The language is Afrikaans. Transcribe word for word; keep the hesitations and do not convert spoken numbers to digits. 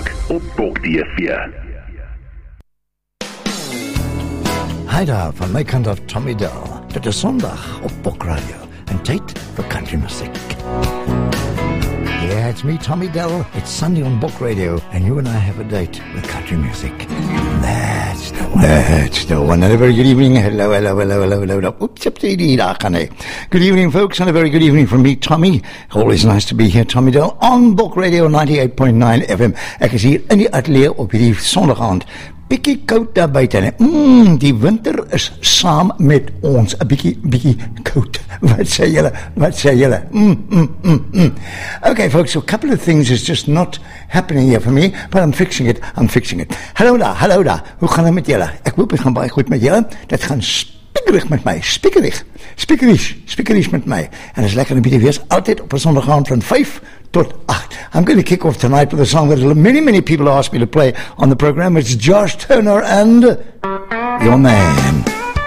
Sondag op Bok T V. Hi daar, van my kant af Tommy Dell. Dit is Sondag op Bok Radio en tyd vir country music. Yeah, it's me, Tommy Dell. It's Sunday on Bok Radio, and you and I have a date with country music. That's the one. That's the one. And a very good evening. Hello, hello, hello, hello, hello. hello. Oops, up to the Good evening, folks, and a very good evening from me, Tommy. Always nice to be here, Tommy Dell, on Bok Radio ninety-eight point nine F M. Ek is hier in die atelier op hierdie sondagaand. Bietjie koud daar buite. Mm, die winter is saam met ons. 'n bietjie bietjie koud. Wat sê julle? Wat sê julle? Mm, mm, mm, mm. Okay, folks, so a couple of things is just not happening here for me, but I'm fixing it. I'm fixing it. Hallo daar, hallo daar. Hoe gaan het met julle? Ek hoop het gaan baie goed met julle. Dit gaan spiekerig met my. Spiekerig. Spiekerig. Spiekerig met my. En is lekker 'n bietjie wees. Altyd op 'n sondagaand van vyf tot eight. I'm going to kick off tonight with a song that many, many people asked me to play on the program. It's Josh Turner and Your Man.